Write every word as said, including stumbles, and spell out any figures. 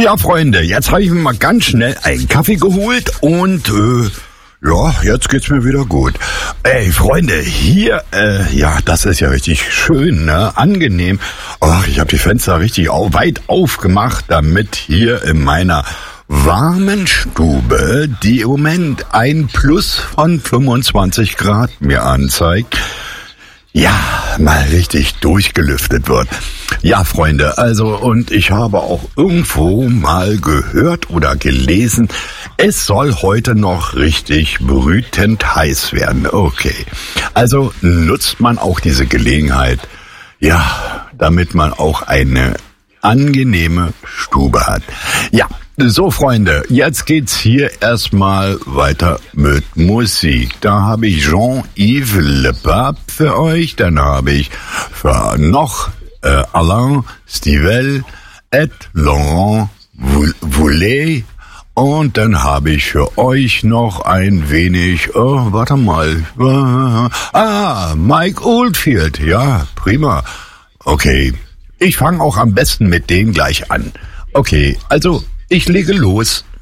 Ja, Freunde, jetzt habe ich mir mal ganz schnell einen Kaffee geholt und äh, ja, jetzt geht's mir wieder gut. Ey, Freunde, hier, äh, ja, das ist ja richtig schön, ne? Angenehm. Ach, ich habe die Fenster richtig au- weit aufgemacht, damit hier in meiner warmen Stube, die im Moment ein Plus von fünfundzwanzig Grad mir anzeigt, ja, mal richtig durchgelüftet wird. Ja, Freunde, also und ich habe auch irgendwo mal gehört oder gelesen, es soll heute noch richtig brütend heiß werden. Okay, also nutzt man auch diese Gelegenheit, ja, damit man auch eine angenehme Stube hat. Ja, so Freunde, jetzt geht's hier erstmal weiter mit Musik. Da habe ich Jean-Yves Le Pape für euch, dann habe ich für noch äh, Alain Stivell et Laurent Voulez und dann habe ich für euch noch ein wenig, oh, warte mal, ah, Mike Oldfield, ja, prima. Okay, ich fange auch am besten mit dem gleich an. Okay, also ich lege los.